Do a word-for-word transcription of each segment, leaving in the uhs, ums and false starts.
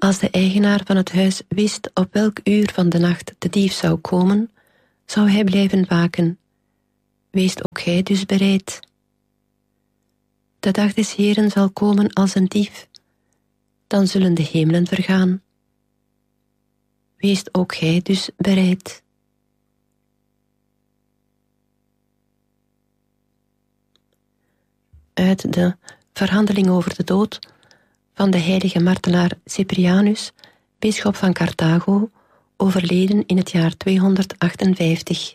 Als de eigenaar van het huis wist op welk uur van de nacht de dief zou komen, zou hij blijven waken. Wees ook gij dus bereid. De dag des Heeren zal komen als een dief, dan zullen de hemelen vergaan. Wees ook gij dus bereid. Uit de verhandeling over de dood van de heilige martelaar Cyprianus, bisschop van Carthago, overleden in het jaar tweehonderdachtenvijftig.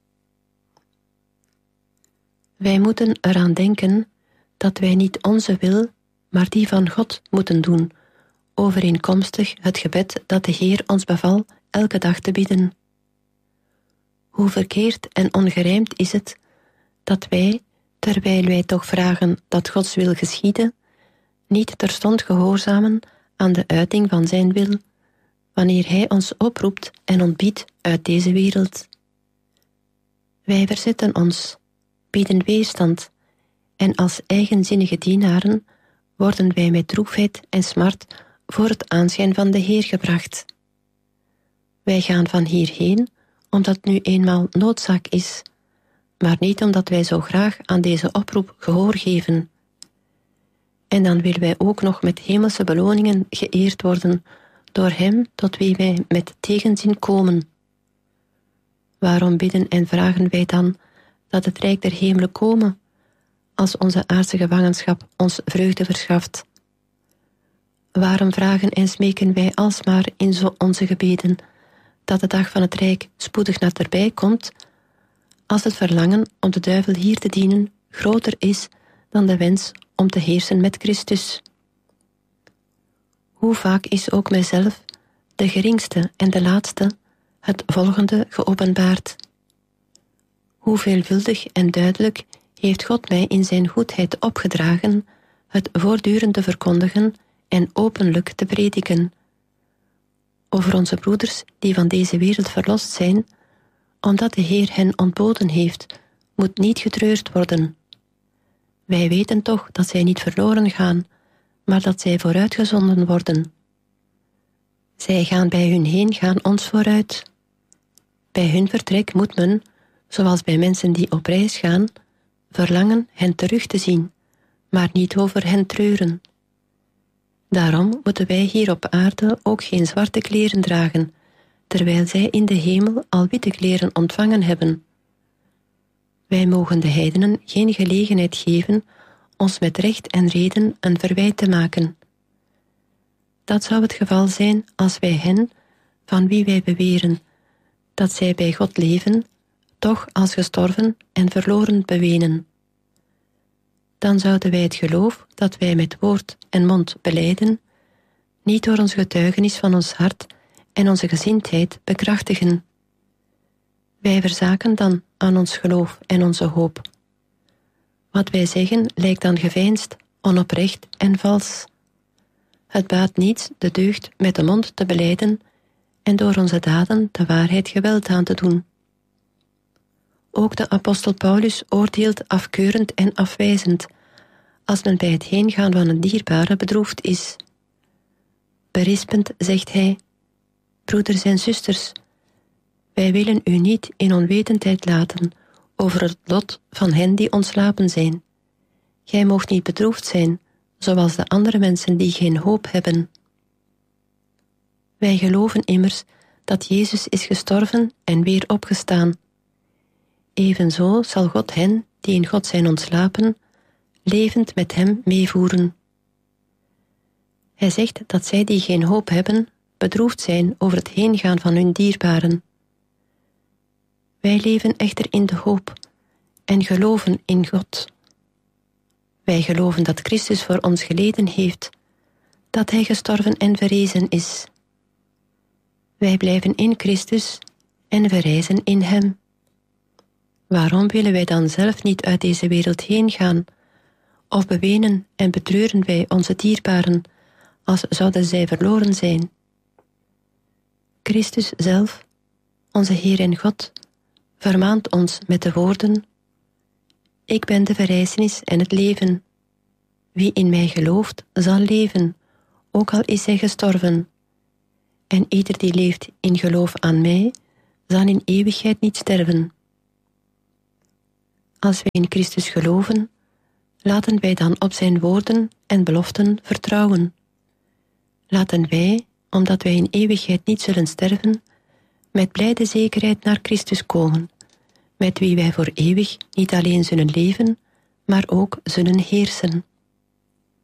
Wij moeten eraan denken dat wij niet onze wil, maar die van God moeten doen, overeenkomstig het gebed dat de Heer ons beval elke dag te bidden. Hoe verkeerd en ongerijmd is het dat wij, terwijl wij toch vragen dat Gods wil geschieden, niet terstond gehoorzamen aan de uiting van zijn wil, wanneer hij ons oproept en ontbiedt uit deze wereld. Wij verzetten ons, bieden weerstand, en als eigenzinnige dienaren worden wij met droefheid en smart voor het aanschijn van de Heer gebracht. Wij gaan van hierheen omdat nu eenmaal noodzaak is, maar niet omdat wij zo graag aan deze oproep gehoor geven. En dan willen wij ook nog met hemelse beloningen geëerd worden door hem tot wie wij met tegenzin komen. Waarom bidden en vragen wij dan dat het rijk der hemelen komen, als onze aardse gevangenschap ons vreugde verschaft? Waarom vragen en smeken wij alsmaar in zo onze gebeden dat de dag van het rijk spoedig naderbij komt, als het verlangen om de duivel hier te dienen groter is dan de wens om te heersen met Christus? Hoe vaak is ook mijzelf, de geringste en de laatste, het volgende geopenbaard? Hoe veelvuldig en duidelijk heeft God mij in zijn goedheid opgedragen het voortdurend te verkondigen en openlijk te prediken. Over onze broeders die van deze wereld verlost zijn, omdat de Heer hen ontboden heeft, moet niet getreurd worden. Wij weten toch dat zij niet verloren gaan, maar dat zij vooruitgezonden worden. Zij gaan bij hun heen gaan ons vooruit. Bij hun vertrek moet men, zoals bij mensen die op reis gaan, verlangen hen terug te zien, maar niet over hen treuren. Daarom moeten wij hier op aarde ook geen zwarte kleren dragen, terwijl zij in de hemel al witte kleren ontvangen hebben. Wij mogen de heidenen geen gelegenheid geven ons met recht en reden een verwijt te maken. Dat zou het geval zijn als wij hen, van wie wij beweren dat zij bij God leven, toch als gestorven en verloren bewenen. Dan zouden wij het geloof dat wij met woord en mond belijden, niet door ons getuigenis van ons hart en onze gezindheid bekrachtigen. Wij verzaken dan aan ons geloof en onze hoop. Wat wij zeggen lijkt dan geveinsd, onoprecht en vals. Het baat niets de deugd met de mond te belijden en door onze daden de waarheid geweld aan te doen. Ook de apostel Paulus oordeelt afkeurend en afwijzend, als men bij het heengaan van een dierbare bedroefd is. Berispend zegt hij: broeders en zusters, wij willen u niet in onwetendheid laten over het lot van hen die ontslapen zijn. Gij moogt niet bedroefd zijn, zoals de andere mensen die geen hoop hebben. Wij geloven immers dat Jezus is gestorven en weer opgestaan. Evenzo zal God hen, die in God zijn ontslapen, levend met hem meevoeren. Hij zegt dat zij die geen hoop hebben, bedroefd zijn over het heengaan van hun dierbaren. Wij leven echter in de hoop en geloven in God. Wij geloven dat Christus voor ons geleden heeft, dat hij gestorven en verrezen is. Wij blijven in Christus en verrijzen in hem. Waarom willen wij dan zelf niet uit deze wereld heen gaan? Of bewenen en betreuren wij onze dierbaren, als zouden zij verloren zijn? Christus zelf, onze Heer en God, vermaant ons met de woorden: ik ben de verrijzenis en het leven. Wie in mij gelooft, zal leven, ook al is hij gestorven. en ieder die leeft in geloof aan mij, zal in eeuwigheid niet sterven. Als wij in Christus geloven, laten wij dan op zijn woorden en beloften vertrouwen. Laten wij, omdat wij in eeuwigheid niet zullen sterven, met blijde zekerheid naar Christus komen, met wie wij voor eeuwig niet alleen zullen leven, maar ook zullen heersen.